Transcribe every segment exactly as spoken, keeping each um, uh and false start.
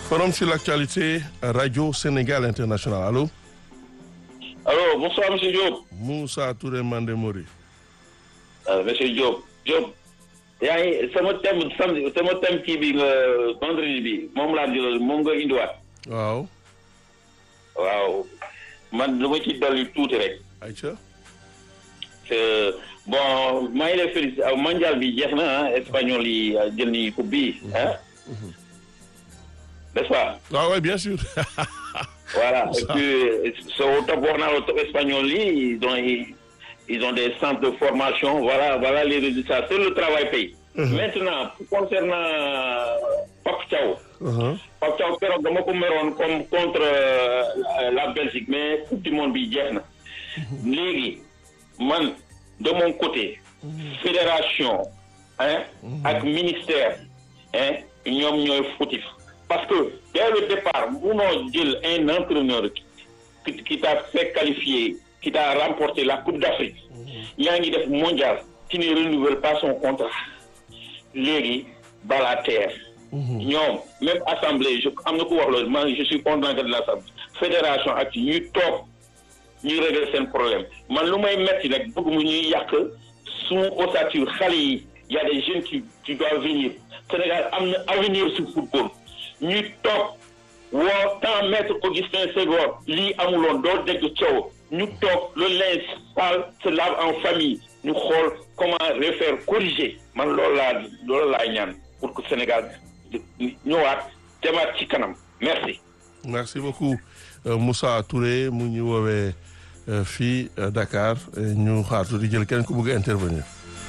Forum sur l'actualité, Radio Sénégal International. Allô? Allô, bonsoir, monsieur Diop. Moussa Touré Mandemori. Euh, monsieur Diop. Diop. yaa ngi sama thème samedi sama thème kii bi nga vendredi bi moom laa jëlal moom nga indiwaat. waaw. waaw man dama ci dolli tuuti rek. ayca. c'est bon maa ngi lay félicité mondial bi jeex na ah espagnol yi jël ni coupe bi ah. n'est-ce pas. waaw oui bien sûr. voilà et puis soo topp wax naa la topp espagnol yi ils ont ils ont des centres de formation voilà voilà les résultats c'est le travail paye. Uh-huh. Maintenant concernant Pape Thiaw. Uh-huh. Pape Thiaw keroog dama ko meroon comme contre euh, la Belgique mais coupe du monde bi jeex na. Uh-huh. Léegi man de mon côté. Uh-huh. Fédération hein. Uh-huh. Ak ministère hein ñoom ñooy fautif parce que dès le départ munoo jël un entraîneur qui qui t'a fait qualifier qui t'a remporté la Coupe d'Afrique. Uh-huh. Yaa ngi def mondial qui ne renouvelle pas son contrat. Léegi bala terre. ñoom même assemblée je am na ku wax loolu man je suis content de l'assemblée fédération ak ñuy toog ñuy régler seen problème man lu may metti rek bëgg mu ñuy yàq suñu ossature xale yi y a des jeunes qui qui doivent venir Sénégal am na avenir sur football ñuy toog woo tant maître Augustin Senghor lii amuloon doo dégg coow ñu toog le linge sale se lave en famille ñu xool comment refaire corriger man loolu laa loolu laa ñaan pour que Sénégal ñëwaat demaat ci kanam merci. merci beaucoup euh, Moussa Touré mu ñu woowee euh, fii euh, Dakar ñu xaar tuuti jël kenn ku bëgg a intervenir.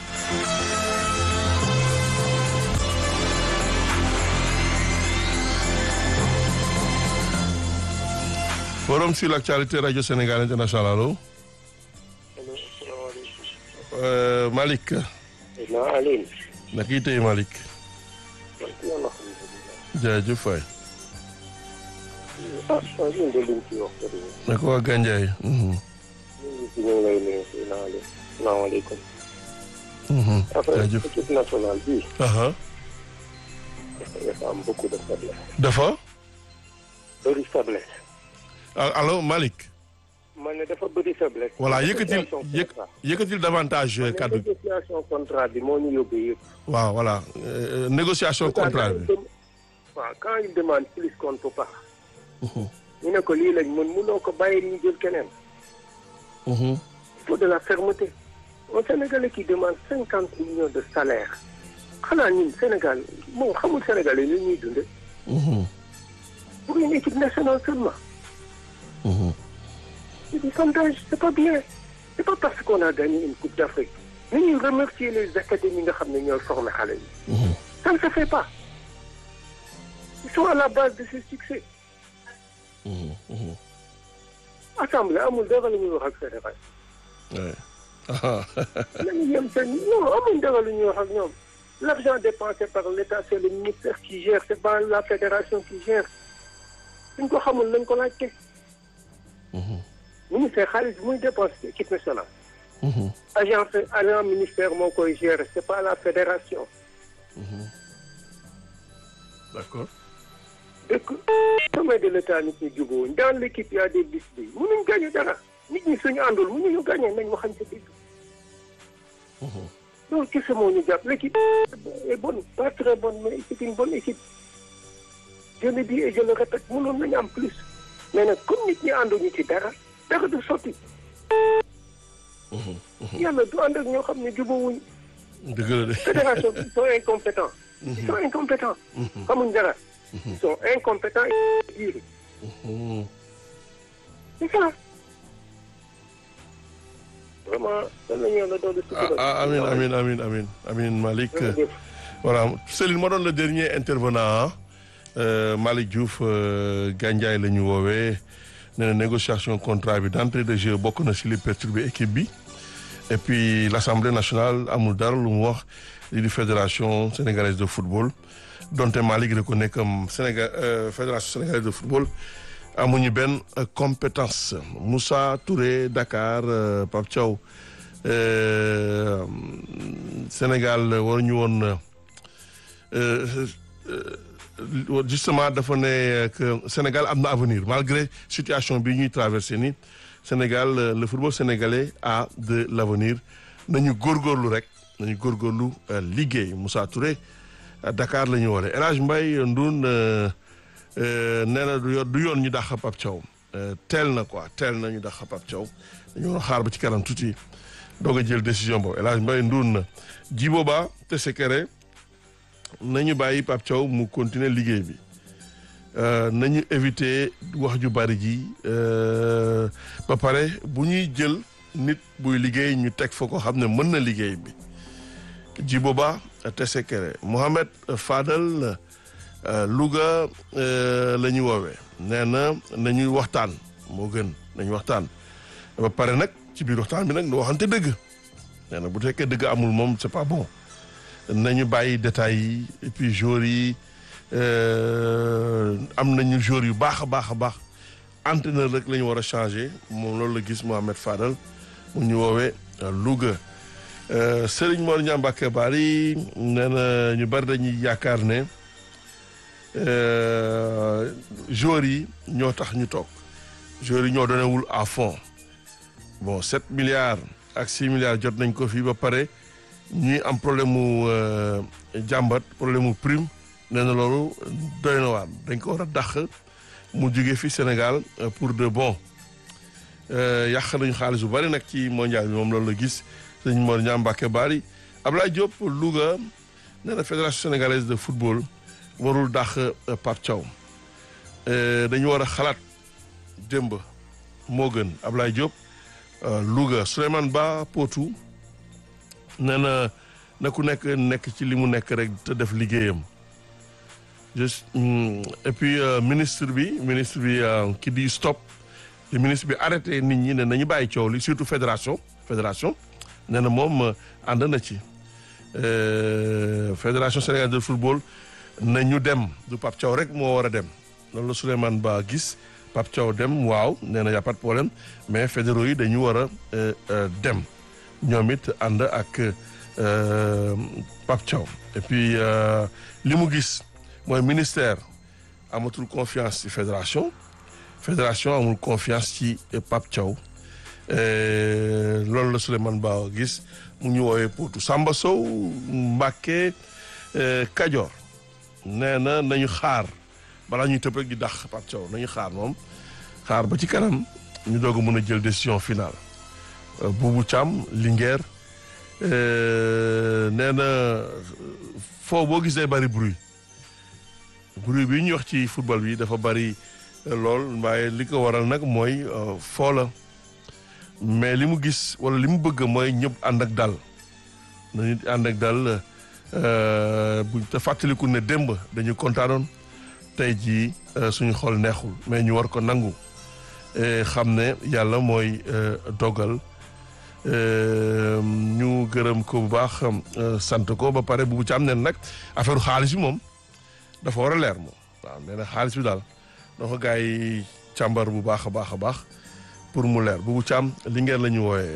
Forum sur l'actualité Radio Sénégal International allo. allo salaamaaleykum. Euh, Malick. non Aline. naka yi tey Malick. jaajëf Faye. ah ah ñun de liñ ci wax dëgg yàlla. naka waa Gandiaye. ñu ngi ci ñu ngi lay nuyu si naa leen. salaamaaleykum. jaajëf après équipe nationale bi. aha dafa am beaucoup de faiblesse. dafa. bëri faiblesse. allo Malick. man ne dafa bëri faiblesse. voilà yëkkatil yëkk yëkkatil davantage kaddu bi. négociation contrat bi moo ñu yóbbee yëpp. waaw voilà euh, négociation contrat bi. waaw quand il demande plus qu'on ne peut pas. ñu ne ko lii lañ mën mënoo ko bàyyi ñu jël keneen. il faut de la fermeté. un Sénégalais qui demande cinquante millions de salaire. xanaa ñun Sénégal moom xamul Sénégalais li ñuy dunde pour une équipe nationale seulement. C'est du sondage, c'est pas bien. C'est pas parce qu'on a gagné une Coupe d'Afrique. Mais nous remercier les académies qui ont formé les gens. Ça ne se fait pas. Ils sont à la base de ce succès. Assemblée, amul dara la ñuy wax ak fédération. Nañu yem seen non amul dara la ñuy wax ak ñoom. L'argent dépensé par l'État, c'est le ministère qui gère, c'est pas la fédération qui gère. suñ ko xamul nañ ko laajte. ministère xaalis bi muy dépensé équipe nationale. agent agent ministère moo koy gérer c'est pas la fédération. d'accord. dëkk sommet de l'état nit ñi jubóo dans l'équipe y a des disciplines mënuñ gagné dara nit ñi suñu àndul mënuñu gagné nañ waxañ sa dëgg. loolu kese moo ñu jàpp l'équipe est bonne pas très bonne mais c'est une bonne équipe. je le dis et je le répète mënoon nañu am plus mais nag comme nit ñi ànduñu ci dara dara du sotti. yàlla du ànd ak ñoo xam ne jubóowuñ. dëgg la de. fédération ils sont incompétents. ils sont incompétents. xamuñ dara. ils sont incompétents et durs. c'est ça. vraiment dan nañu yàlla doon ah amin amin amin amin amin Malick. voilà Céline moo doon le dernier intervenant Euh, Malick Diouf euh, Gandiaye la ñu woowee nee na négociation contrat bi d'entrée de jeu bokk na ci li perturbé équipe bi et puis l'Assemblée nationale amul dara lu mu wax li di fédération sénégalaise de football donte Malick reconnaît comme Sénégal euh, fédération sénégalaise de football amuñu benn euh, compétence Moussa Touré Dakar euh, Pape Thiaw euh, Sénégal waruñu woon. Euh, euh, justement dafa ne que Sénégal am na avenir malgré situation bi ñuy traversé ni Sénégal le football sénégalais a de l'avenir nañu góorgóorlu rek nañu góorgóorlu liggéey Moussa Touré Dakar la ñu woore El Hadj Mbaye Ndoun nee na du yoon du yoon ñu dàq Pape Thiaw teel na quoi teel na ñu dàq Pape Thiaw dañu war a xaar ba ci kanam tuuti doog a jël décision boobu El Hadj Mbaye Ndoun Djibo Ba te Sekere nañu bàyyi Pape Thiaw mu continuer liggéey bi nañu éviter wax ju bari ji ba pare bu ñuy jël nit buy liggéey ñu teg fa ko xam ne mën na liggéey bi Djibo Ba te Sekere Mohamed Fadel Louga la ñu woowee nee na nañuy waxtaan moo gën nañu waxtaan ba pare nag ci biir waxtaan bi nag nu waxante dëgg nee na bu fekkee dëgg amul moom c'est pas bon nañu bàyyi détails yi et puis joueurs yi am nañu joueurs yu baax a baax a baax entraîneur rek la ñu war a changer moom loolu la gis Mohamed Fadal mu ñu woowee Louga Serigne Mor Niambake Bari nee na ñu bari dañuy yaakaar ne joueurs yi ñoo tax ñu toog joueurs yi ñoo donewul à fond bon sept milliards ak six milliards jot nañ ko fii ba pare ñuy am problème mu jàmbat problème mu prime nee na loolu doy na waar dañ ko war a dàq mu jóge fi Sénégal pour de bon yàq nañu xaalis bu bari nag ci mondial bi moom loolu la gis sëñ Mor Niambake Bari Ablaye Diop Louga nee na fédération sénégalaise de football warul dàq Pape Thiaw dañu war a xalaat démb moo gën Ablaye Diop Louga Souleymane Ba Potou nee na na ku nekk nekk ci li mu nekk rek te def liggéeyam juste et puis ministre bi ministre bi ki di stop le ministre bi arrêté nit ñi ne nañu bàyyi coow li surtout fédération fédération nee na moom ànd na ci fédération sénégalaise de football na ñu dem du Pape Thiaw rek moo war a dem loolu la Souleymane Ba gis Pape Thiaw dem waaw nee na y a pas de problème mais fédéraux yi dañu war a dem ñoom it ànd ak Pape Thiaw et puis li mu gis mooy ministère amatul confiance ci fédération fédération amul confiance ci Pape Thiaw loolu la Souleymane Ba gis mu ñu woowee Potou Samba Sow Mbacké Kajoor nee na nañu xaar balaa ñuy tëb rek di dàq Pape Thiaw nañu xaar moom xaar ba ci kanam ñu doog a mën a jël décision finale Boubou Thiam Linguère nee na foo boo gisee bari bruit bruit bi ñuy wax ci football bi dafa bari lool waaye li ko waral nag mooy foo la mais li mu gis wala li mu bëgg mooy ñëpp ànd ak dal nañu ànd ak dal bu te fàttaliku ne démb dañu kontaanoon tey jii suñu xol neexul mais ñu war ko nangu xam ne yàlla mooy dogal ñu gërëm ko bu baax sant ko ba pare bu ci am ne nag affaire xaalis bi moom dafa war a leer moom waaw nee na xaalis bi daal dafa gaa yi càmbar bu baax a baax a baax pour mu leer bu ci am li ngeen la ñu wooye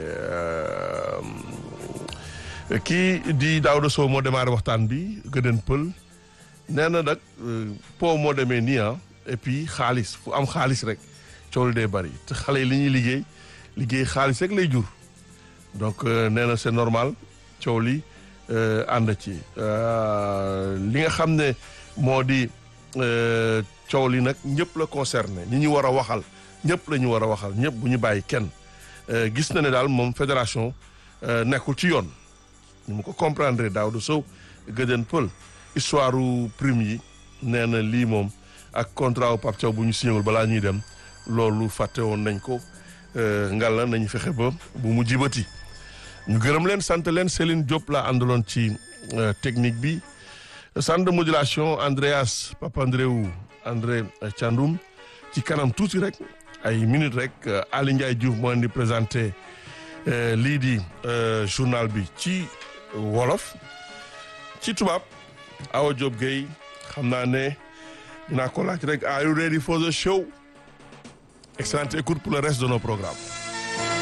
kii di Daouda Sow moo démarré waxtaan bi gëdën pël nee na nag po moo demee nii ah et puis xaalis fu am xaalis rek coow li dee bari te xale yi li ñuy liggéey liggéey xaalis rek lay jur donc nee na c'est normal coow li ànd ci li nga xam ne moo di coow li nag ñëpp la concerné ñi ñu war a waxal ñëpp la ñu war a waxal ñëpp bu ñu bàyyi kenn gis na ne daal moom fédération nekkul ci yoon ñu mu ko comprendre Daouda Sow gëdën pël histoire prime yi nee na lii moom ak contrat wu Pape Thiaw bu ñu signéwul balaa ñuy dem loolu fàtte woon nañ ko ngalla nañu fexe ba bu mu jibati ñu gërëm leen sant leen Céline Diop la àndaloon ci technique bi centre de modulation Andreas Papandreou André Thiandoum ci kanam tuuti rek ay minutes rek Ali Ndiaye Diouf moo leen di présenté lii di journal bi ci wolof ci tubaab Awa Diop Gueye xam naa ne dinaa ko laaj rek are you ready for the show? Excellente écoute pour le reste de nos programmes.